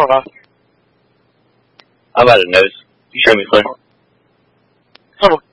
Huh. How about a nose? You show me, Claire. Oh.